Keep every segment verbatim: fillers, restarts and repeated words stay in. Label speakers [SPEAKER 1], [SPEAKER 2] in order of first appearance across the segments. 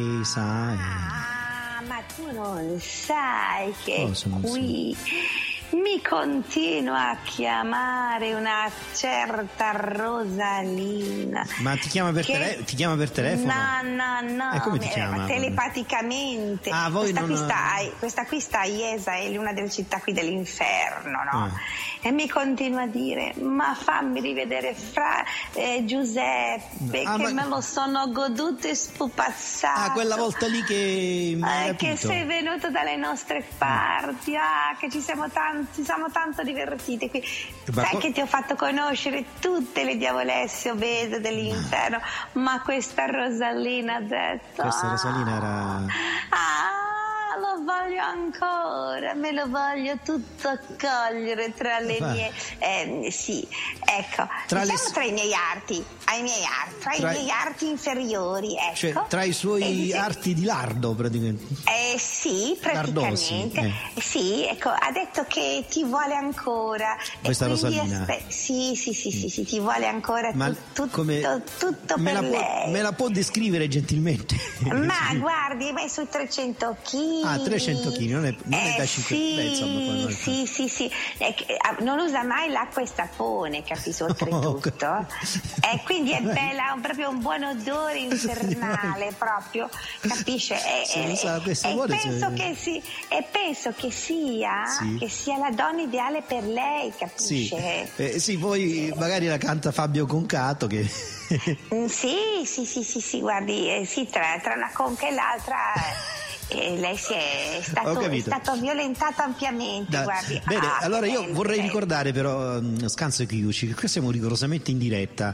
[SPEAKER 1] Sai.
[SPEAKER 2] Ah, ma tu non sai che
[SPEAKER 1] Cosa non
[SPEAKER 2] qui mi continua a chiamare una certa Rosalina.
[SPEAKER 1] Ma ti chiama per,
[SPEAKER 2] che...
[SPEAKER 1] tele... ti chiama per telefono?
[SPEAKER 2] No, no, no.
[SPEAKER 1] E come ti
[SPEAKER 2] eh,
[SPEAKER 1] chiama?
[SPEAKER 2] Telepaticamente.
[SPEAKER 1] Ah, voi
[SPEAKER 2] questa,
[SPEAKER 1] non...
[SPEAKER 2] qui sta, questa qui sta a Iesa, è una delle città qui dell'inferno, no?
[SPEAKER 1] Eh.
[SPEAKER 2] E mi continua a dire: ma fammi rivedere fra eh, Giuseppe,
[SPEAKER 1] ah,
[SPEAKER 2] che
[SPEAKER 1] ma...
[SPEAKER 2] me lo sono goduto e spupazzato.
[SPEAKER 1] Ah, quella volta lì che mi hai
[SPEAKER 2] eh, che
[SPEAKER 1] rapito.
[SPEAKER 2] sei venuto dalle nostre parti, ah, che ci siamo tanti, ci siamo tanto divertiti qui.
[SPEAKER 1] Ma
[SPEAKER 2] Sai
[SPEAKER 1] co-
[SPEAKER 2] che ti ho fatto conoscere tutte le diavolesse obese dell'inferno, ma questa Rosalina ha detto:
[SPEAKER 1] Questa Rosalina era...
[SPEAKER 2] ah, lo voglio ancora, me lo voglio tutto accogliere tra le
[SPEAKER 1] Va.
[SPEAKER 2] mie eh, sì, ecco,
[SPEAKER 1] Tra
[SPEAKER 2] diciamo
[SPEAKER 1] le-
[SPEAKER 2] tra i miei arti, ai miei arti, tra,
[SPEAKER 1] Tra-
[SPEAKER 2] i miei arti inferiori, ecco.
[SPEAKER 1] Cioè, tra i suoi
[SPEAKER 2] E dice-
[SPEAKER 1] arti di lardo, praticamente.
[SPEAKER 2] eh sì,
[SPEAKER 1] Lardosi,
[SPEAKER 2] praticamente.
[SPEAKER 1] eh.
[SPEAKER 2] Sì, ecco, ha detto che ti vuole ancora.
[SPEAKER 1] Questa
[SPEAKER 2] e quindi
[SPEAKER 1] Rosalina.
[SPEAKER 2] aspe- sì, sì, sì, sì, sì, ti vuole ancora
[SPEAKER 1] Ma
[SPEAKER 2] tu- tutto,
[SPEAKER 1] come...
[SPEAKER 2] tutto
[SPEAKER 1] me
[SPEAKER 2] per
[SPEAKER 1] la può,
[SPEAKER 2] lei.
[SPEAKER 1] me la può descrivere gentilmente?
[SPEAKER 2] Ma guardi, ma è sui trecento chili.
[SPEAKER 1] Ah, trecento chili, non è, non è
[SPEAKER 2] eh,
[SPEAKER 1] da cinque...
[SPEAKER 2] sì,
[SPEAKER 1] Beh, insomma, poi non è
[SPEAKER 2] sì, sì, sì. È che, ah, non usa mai l'acqua e sapone, capisci, oltretutto.
[SPEAKER 1] Oh,
[SPEAKER 2] E quindi è bella, ha proprio un buon odore infernale, proprio, capisce? E,
[SPEAKER 1] Se
[SPEAKER 2] e-
[SPEAKER 1] usa acqua e
[SPEAKER 2] e
[SPEAKER 1] sapone,
[SPEAKER 2] penso
[SPEAKER 1] se-
[SPEAKER 2] che si, e penso che sia,
[SPEAKER 1] Sì.
[SPEAKER 2] che sia la donna ideale per lei,
[SPEAKER 1] Sì,
[SPEAKER 2] capisce?
[SPEAKER 1] eh, sì, poi magari la canta Fabio Concato che...
[SPEAKER 2] Mm, Sì, sì, sì, sì, sì, guardi, eh, sì, tra, tra una conca e l'altra eh, lei si è
[SPEAKER 1] Ho
[SPEAKER 2] stato, è
[SPEAKER 1] capito.
[SPEAKER 2] stato violentato ampiamente,
[SPEAKER 1] Da-
[SPEAKER 2] guardi.
[SPEAKER 1] Bene,
[SPEAKER 2] Ah,
[SPEAKER 1] allora
[SPEAKER 2] che
[SPEAKER 1] io
[SPEAKER 2] bello,
[SPEAKER 1] vorrei
[SPEAKER 2] bello.
[SPEAKER 1] ricordare però, um, Scanso e Chiuci, che qui siamo rigorosamente in diretta.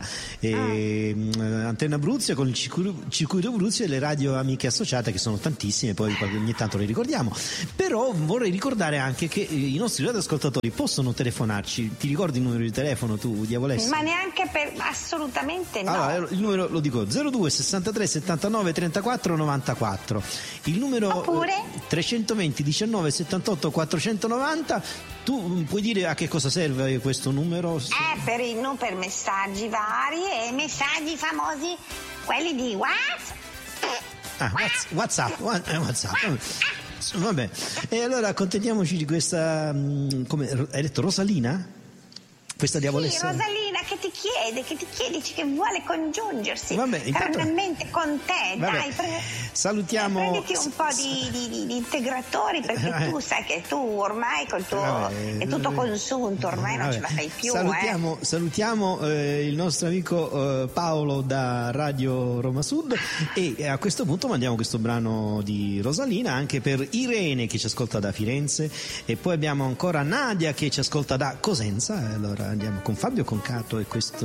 [SPEAKER 1] E, um, Antenna Abruzzo con il circuito, circuito Abruzzo e le radio amiche associate, che sono tantissime, poi ogni tanto le ricordiamo. Però vorrei ricordare anche che i nostri radioascoltatori possono telefonarci. Ti ricordi il numero di telefono tu, Diavolessa?
[SPEAKER 2] Ma neanche per, assolutamente no.
[SPEAKER 1] Allora, il numero lo dico: zero due sessantatré settantanove trentaquattro novantaquattro. Il numero
[SPEAKER 2] Oppure?
[SPEAKER 1] eh, trecentoventi diciannove settantotto quattrocentonovanta. Tu puoi dire a che cosa serve questo numero?
[SPEAKER 2] Eh, per, i- non per messaggi vari e messaggi famosi, quelli di WhatsApp.
[SPEAKER 1] Ah, Whats- WhatsApp, Wha- eh, WhatsApp. Vabbè. E allora accontentiamoci di questa, mm, come hai detto, Rosalina? Questa
[SPEAKER 2] Sì,
[SPEAKER 1] diavolessa?
[SPEAKER 2] Rosalina che ti chiede, che ti chiede, che vuole congiungersi
[SPEAKER 1] Vabbè, intanto-
[SPEAKER 2] carnalmente con te.
[SPEAKER 1] Vabbè,
[SPEAKER 2] Dai, pre-
[SPEAKER 1] salutiamo-
[SPEAKER 2] prenditi un po' di, di- di- di integratori, perché
[SPEAKER 1] Eh.
[SPEAKER 2] tu sai che tu ormai col tuo
[SPEAKER 1] Vabbè,
[SPEAKER 2] è tutto
[SPEAKER 1] eh,
[SPEAKER 2] consunto, ormai non
[SPEAKER 1] vabbè.
[SPEAKER 2] ce la fai più.
[SPEAKER 1] Salutiamo, salutiamo eh, il nostro amico eh, Paolo da Radio Roma Sud e a questo punto mandiamo questo brano di Rosalina anche per Irene che ci ascolta da Firenze e poi abbiamo ancora Nadia che ci ascolta da Cosenza. E allora andiamo con Fabio Concato e questo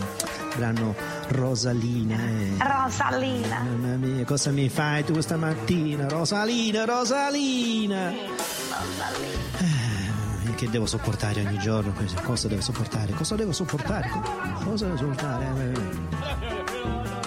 [SPEAKER 1] brano Rosalina. eh.
[SPEAKER 2] Eh. Rosalina.
[SPEAKER 1] Mamma mia, cosa mi fai tu stamattina? Rosalina, Rosalina. Eh, Che devo sopportare ogni giorno? Cosa devo sopportare? Cosa devo sopportare? Cosa devo sopportare? Eh, eh, eh.